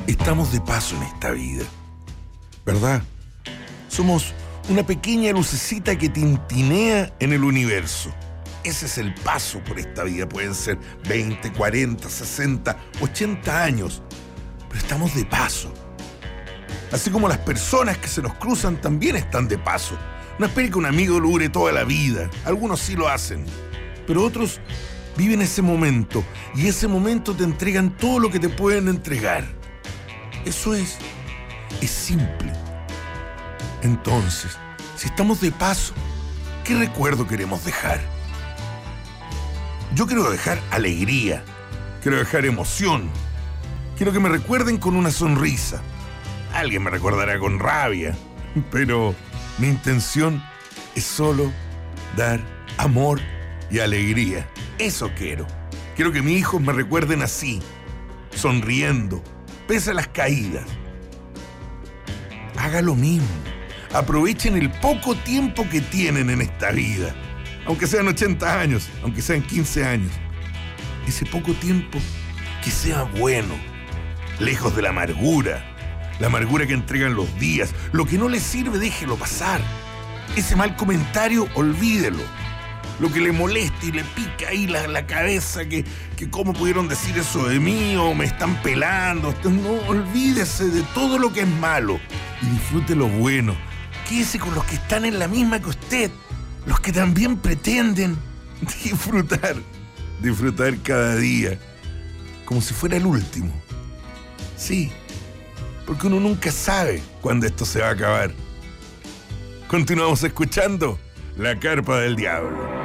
Estamos de paso en esta vida, ¿verdad? Somos una pequeña lucecita que tintinea en el universo. Ese es el paso por esta vida. Pueden ser 20, 40, 60, 80 años, pero estamos de paso. Así como las personas que se nos cruzan también están de paso. No esperen que un amigo dure toda la vida. Algunos sí lo hacen, pero otros viven ese momento, y ese momento te entregan todo lo que te pueden entregar. Eso es simple. Entonces, si estamos de paso, ¿qué recuerdo queremos dejar? Yo quiero dejar alegría, quiero dejar emoción, quiero que me recuerden con una sonrisa. Alguien me recordará con rabia, pero mi intención es solo dar amor y alegría. Eso quiero. Quiero que mis hijos me recuerden así, sonriendo, pese a las caídas. Haga lo mismo. Aprovechen el poco tiempo que tienen en esta vida. Aunque sean 80 años, aunque sean 15 años. Ese poco tiempo que sea bueno, lejos de la amargura que entregan los días. Lo que no le sirve, déjelo pasar. Ese mal comentario, olvídelo. Lo que le molesta y le pica ahí la cabeza, que cómo pudieron decir eso de mí, o me están pelando. No, olvídese de todo lo que es malo y disfrute lo bueno. Quédese con los que están en la misma que usted, los que también pretenden disfrutar cada día, como si fuera el último. Sí, porque uno nunca sabe cuándo esto se va a acabar. Continuamos escuchando La Carpa del Diablo.